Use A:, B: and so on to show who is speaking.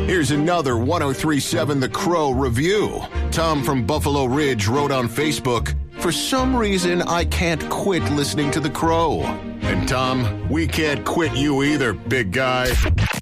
A: Here's another 1037 The Crow review. Tom from Buffalo Ridge wrote on Facebook, "For some reason, I can't quit listening to The Crow." And Tom, we can't quit you either, big guy.